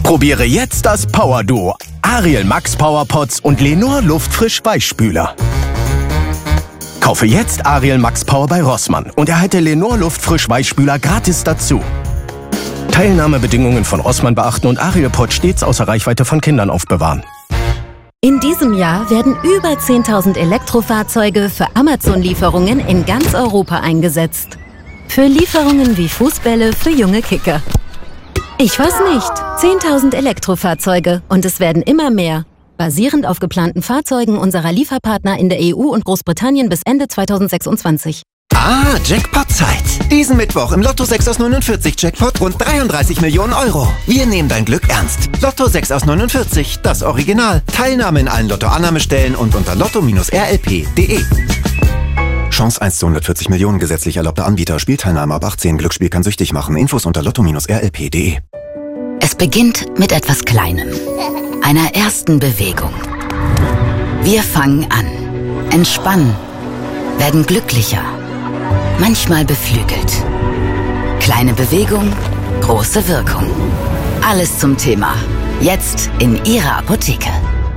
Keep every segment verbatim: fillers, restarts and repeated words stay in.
Probiere jetzt das Power-Duo. Ariel Max Powerpots und Lenor Luftfrisch Weichspüler. Kaufe jetzt Ariel Max Power bei Rossmann und erhalte Lenor Luftfrisch Weichspüler gratis dazu. Teilnahmebedingungen von Rossmann beachten und Ariel Pot stets außer Reichweite von Kindern aufbewahren. In diesem Jahr werden über zehntausend Elektrofahrzeuge für Amazon-Lieferungen in ganz Europa eingesetzt. Für Lieferungen wie Fußbälle für junge Kicker. Ich weiß nicht. zehntausend Elektrofahrzeuge und es werden immer mehr. Basierend auf geplanten Fahrzeugen unserer Lieferpartner in der E U und Großbritannien bis Ende zweitausendsechsundzwanzig. Ah, Jackpot-Zeit. Diesen Mittwoch im Lotto sechs aus neunundvierzig Jackpot rund dreiunddreißig Millionen Euro. Wir nehmen dein Glück ernst. Lotto sechs aus neunundvierzig, das Original. Teilnahme in allen Lotto-Annahmestellen und unter lotto Bindestrich r l p punkt d e. Chance eins zu hundertvierzig Millionen, gesetzlich erlaubter Anbieter. Spielteilnahme ab achtzehn. Glücksspiel kann süchtig machen. Infos unter lotto Bindestrich r l p punkt d e. Es beginnt mit etwas Kleinem. Einer ersten Bewegung. Wir fangen an. Entspannen. Werden glücklicher. Manchmal beflügelt. Kleine Bewegung, große Wirkung. Alles zum Thema. Jetzt in Ihrer Apotheke.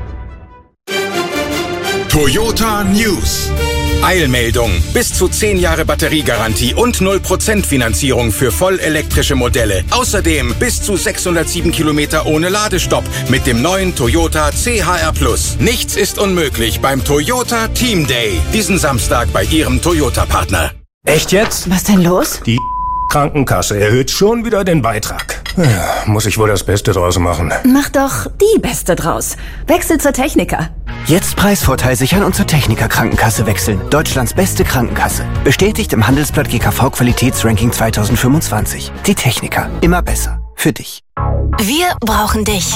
Toyota News. Eilmeldung. Bis zu zehn Jahre Batteriegarantie und null Prozent Finanzierung für vollelektrische Modelle. Außerdem bis zu sechshundertsieben Kilometer ohne Ladestopp mit dem neuen Toyota C H R Plus. Nichts ist unmöglich beim Toyota Team Day. Diesen Samstag bei Ihrem Toyota-Partner. Echt jetzt? Was denn los? Die Krankenkasse erhöht schon wieder den Beitrag. Ja, muss ich wohl das Beste draus machen. Mach doch die Beste draus. Wechsel zur Techniker. Jetzt Preisvorteil sichern und zur Techniker Krankenkasse wechseln. Deutschlands beste Krankenkasse. Bestätigt im Handelsblatt G K V Qualitätsranking zweitausendfünfundzwanzig. Die Techniker. Immer besser. Für dich. Wir brauchen dich.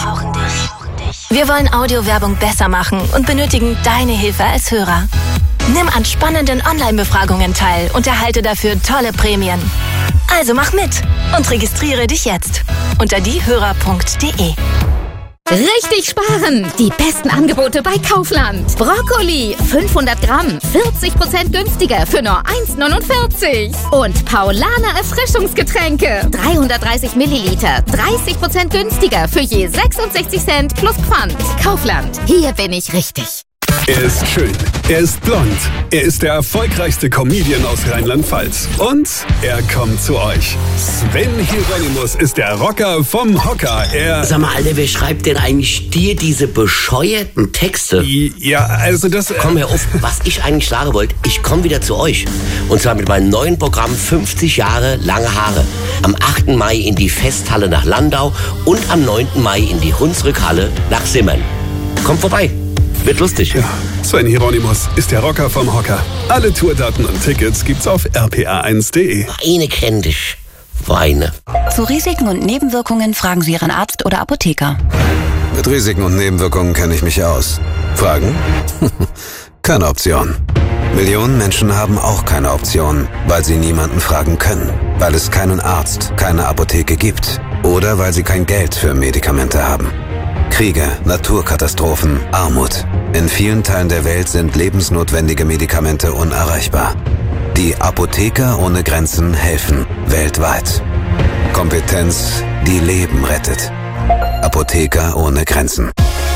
Wir wollen Audiowerbung besser machen und benötigen deine Hilfe als Hörer. Nimm an spannenden Online-Befragungen teil und erhalte dafür tolle Prämien. Also mach mit und registriere dich jetzt unter diehörer punkt d e. Richtig sparen! Die besten Angebote bei Kaufland. Brokkoli, fünfhundert Gramm, vierzig Prozent günstiger für nur eins neunundvierzig. Und Paulaner Erfrischungsgetränke, dreihundertdreißig Milliliter, dreißig Prozent günstiger für je sechsundsechzig Cent plus Pfand. Kaufland, hier bin ich richtig. Er ist schön, er ist blond, er ist der erfolgreichste Comedian aus Rheinland-Pfalz. Und er kommt zu euch. Sven Hieronymus ist der Rocker vom Hocker. Er Sag mal, Alter, wer schreibt denn eigentlich dir diese bescheuerten Texte? Ja, also das... Äh Komm, hör auf, was ich eigentlich sagen wollte, ich komme wieder zu euch. Und zwar mit meinem neuen Programm fünfzig Jahre lange Haare. Am achten Mai in die Festhalle nach Landau und am neunten Mai in die Hunsrückhalle nach Simmern. Kommt vorbei. Wird lustig. Ja, Sven Hieronymus ist der Rocker vom Hocker. Alle Tourdaten und Tickets gibt's auf r p a eins punkt d e. Weine kenn dich. Weine. Zu Risiken und Nebenwirkungen fragen Sie Ihren Arzt oder Apotheker. Mit Risiken und Nebenwirkungen kenne ich mich aus. Fragen? Keine Option. Millionen Menschen haben auch keine Option, weil sie niemanden fragen können. Weil es keinen Arzt, keine Apotheke gibt. Oder weil sie kein Geld für Medikamente haben. Kriege, Naturkatastrophen, Armut. In vielen Teilen der Welt sind lebensnotwendige Medikamente unerreichbar. Die Apotheker ohne Grenzen helfen weltweit. Kompetenz, die Leben rettet. Apotheker ohne Grenzen.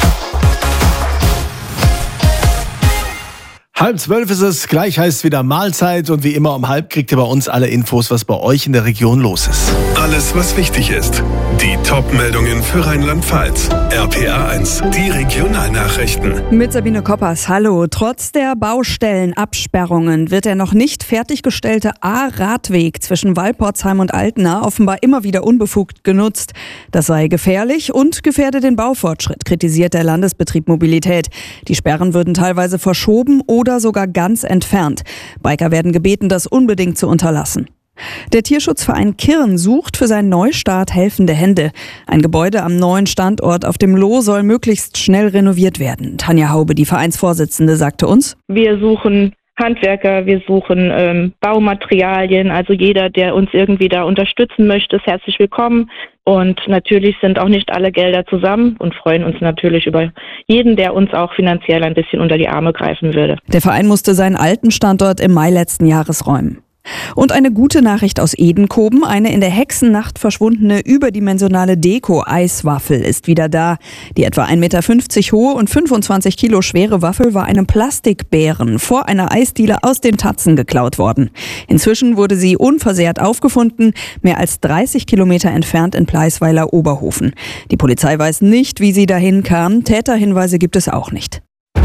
Halb zwölf ist es, gleich heißt wieder Mahlzeit und wie immer um halb kriegt ihr bei uns alle Infos, was bei euch in der Region los ist. Alles, was wichtig ist. Die Top-Meldungen für Rheinland-Pfalz. R P A eins, die Regionalnachrichten. Mit Sabine Koppers, hallo. Trotz der Baustellenabsperrungen wird der noch nicht fertiggestellte A-Radweg zwischen Walporzheim und Altena offenbar immer wieder unbefugt genutzt. Das sei gefährlich und gefährde den Baufortschritt, kritisiert der Landesbetrieb Mobilität. Die Sperren würden teilweise verschoben oder sogar ganz entfernt. Biker werden gebeten, das unbedingt zu unterlassen. Der Tierschutzverein Kirn sucht für seinen Neustart helfende Hände. Ein Gebäude am neuen Standort auf dem Loh soll möglichst schnell renoviert werden. Tanja Haube, die Vereinsvorsitzende, sagte uns: Wir suchen Handwerker, wir suchen ähm, Baumaterialien. Also jeder, der uns irgendwie da unterstützen möchte, ist herzlich willkommen. Und natürlich sind auch nicht alle Gelder zusammen und freuen uns natürlich über jeden, der uns auch finanziell ein bisschen unter die Arme greifen würde. Der Verein musste seinen alten Standort im Mai letzten Jahres räumen. Und eine gute Nachricht aus Edenkoben. Eine in der Hexennacht verschwundene überdimensionale Deko-Eiswaffel ist wieder da. Die etwa ein Meter fünfzig hohe und fünfundzwanzig Kilo schwere Waffel war einem Plastikbären vor einer Eisdiele aus den Tatzen geklaut worden. Inzwischen wurde sie unversehrt aufgefunden, mehr als dreißig Kilometer entfernt in Pleisweiler Oberhofen. Die Polizei weiß nicht, wie sie dahin kam. Täterhinweise gibt es auch nicht.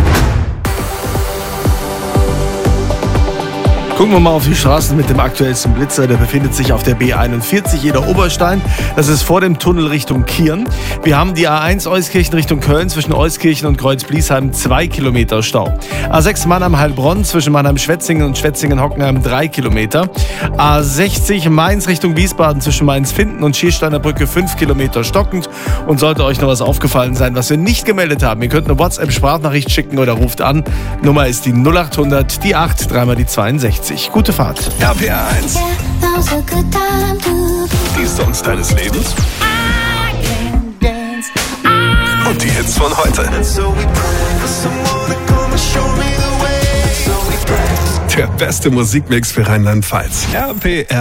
Gucken wir mal auf die Straßen mit dem aktuellsten Blitzer. Der befindet sich auf der B einundvierzig Eder Oberstein. Das ist vor dem Tunnel Richtung Kirn. Wir haben die A eins Euskirchen Richtung Köln zwischen Euskirchen und Kreuz-Bliesheim zwei Kilometer Stau. A sechs Mannheim-Heilbronn zwischen Mannheim-Schwetzingen und Schwetzingen-Hockenheim drei Kilometer. A sechzig Mainz Richtung Wiesbaden zwischen Mainz-Finden und Schiersteiner Brücke fünf Kilometer stockend. Und sollte euch noch was aufgefallen sein, was wir nicht gemeldet haben, ihr könnt eine WhatsApp-Sprachnachricht schicken oder ruft an. Nummer ist die null acht hundert, die acht, dreimal die zweiundsechzig. Gute Fahrt. R P R eins. Die Songs deines Lebens. Und die Hits von heute. Der beste Musikmix für Rheinland-Pfalz. R P R